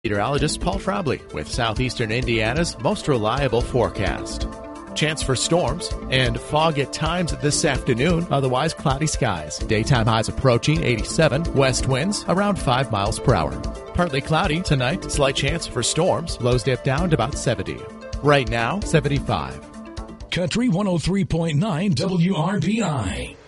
Meteorologist Paul Frobley with Southeastern Indiana's most reliable forecast. Chance for storms and fog at times this afternoon, otherwise cloudy skies. Daytime highs approaching 87, west winds around 5 miles per hour. Partly cloudy tonight, slight chance for storms, lows dip down to about 70. Right now, 75. Country 103.9 WRBI.